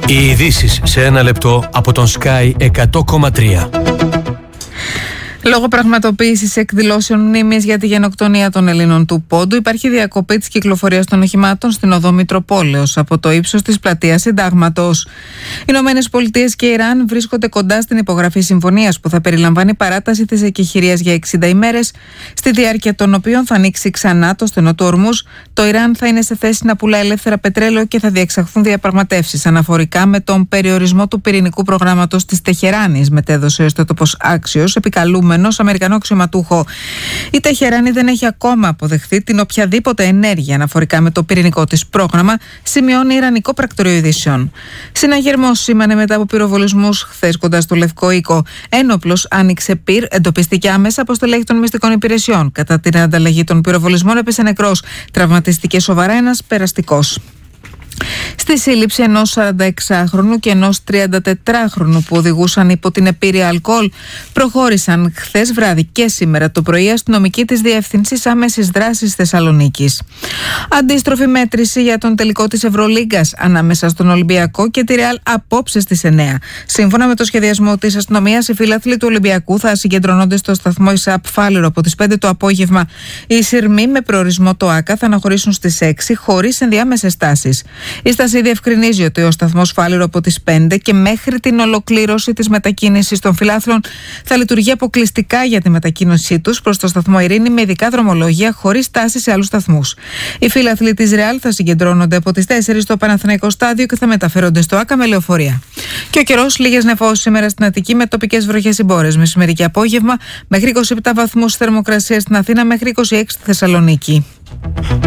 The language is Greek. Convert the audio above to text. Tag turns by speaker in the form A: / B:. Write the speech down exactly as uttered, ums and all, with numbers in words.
A: Οι ειδήσεις σε ένα λεπτό από τον Sky εκατό κόμμα τρία.
B: Λόγω πραγματοποίησης εκδηλώσεων μνήμης για τη γενοκτονία των Ελλήνων του Πόντου, υπάρχει διακοπή της κυκλοφορίας των οχημάτων στην οδό Μητροπόλεως από το ύψος της πλατείας Συντάγματος. Οι Ηνωμένες Πολιτείες και Ιράν βρίσκονται κοντά στην υπογραφή συμφωνίας που θα περιλαμβάνει παράταση της εκεχηρίας για εξήντα ημέρες, στη διάρκεια των οποίων θα ανοίξει ξανά το στενό του Ορμούζ. Το Ιράν θα είναι σε θέση να πουλά ελεύθερα πετρέλαιο και θα διεξαχθούν διαπραγματεύσεις αναφορικά με τον περιορισμό του πυρηνικού προγράμματος της Τεχεράνης, μετέδωσε ο ιστότοπος Άξιος, επικαλούμενος Αμερικανό αξιωματούχο. Η Τεχεράνη δεν έχει ακόμα αποδεχθεί την οποιαδήποτε ενέργεια αναφορικά με το πυρηνικό της πρόγραμμα, σημειώνει Ιρανικό πρακτορείο ειδήσεων. Συναγερμός σήμανε μετά από πυροβολισμούς χθες κοντά στο Λευκό Οίκο. Ένοπλος άνοιξε πυρ, εντοπίστηκε άμεσα από στελέχη των μυστικών υπηρεσιών. Κατά την ανταλλαγή των πυροβολισμών έπεσε νεκρός. Τραυματίστηκε σοβαρά ένας περαστικός. Στη σύλληψη ενός σαρανταεξάχρονου και ενός τριαντατετράχρονου που οδηγούσαν υπό την επίρρεια αλκοόλ προχώρησαν χθες βράδυ και σήμερα το πρωί αστυνομικοί της Διεύθυνσης Άμεσης Δράσης Θεσσαλονίκης. Αντίστροφη μέτρηση για τον τελικό της Ευρωλίγκας ανάμεσα στον Ολυμπιακό και τη Ρεάλ απόψε στις εννέα. Σύμφωνα με το σχεδιασμό της αστυνομίας, οι φίλαθλοι του Ολυμπιακού θα συγκεντρώνονται στο σταθμό Ισααπ Φάληρο από τις πέντε το απόγευμα. Οι σειρμοί με προορισμό το ΆΚΑ θα αναχωρήσουν στις έξι χωρίς ενδιάμεσες στάσεις. Η στάση διευκρινίζει ότι ο σταθμός Φάληρο από τις πέντε και μέχρι την ολοκλήρωση της μετακίνησης των φιλάθλων θα λειτουργεί αποκλειστικά για τη μετακίνησή τους προς το σταθμό Ειρήνη με ειδικά δρομολόγια χωρίς στάση σε άλλους σταθμούς. Οι φίλαθλοι της Ρεάλ θα συγκεντρώνονται από τις τέσσερις στο Παναθηναϊκό Στάδιο και θα μεταφέρονται στο ΆΚΑ με λεωφορεία. Και ο καιρός, λίγες νεφώσεις σήμερα στην Αττική με τοπικές βροχές συμπόρες. Μεσημέρι και απόγευμα μέχρι είκοσι επτά βαθμούς θερμοκρασία στην Αθήνα, μέχρι είκοσι έξι στη Θεσσαλονίκη.